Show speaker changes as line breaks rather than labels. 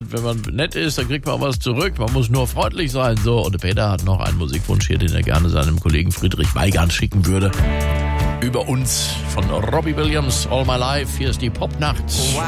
wenn man nett ist, dann kriegt man auch was zurück. Man muss nur freundlich sein. So, und der Peter hat noch einen Musikwunsch hier, den er gerne seinem Kollegen Friedrich Weigand schicken würde. Über uns von Robbie Williams, All My Life. Hier ist die Popnacht.